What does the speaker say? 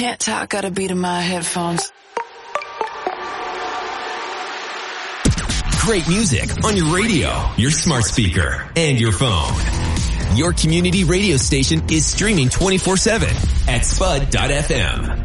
Can't talk, got a beat in my headphones. Great music on your radio, your smart speaker, and your phone. Your community radio station is streaming 24/7 at spud.fm.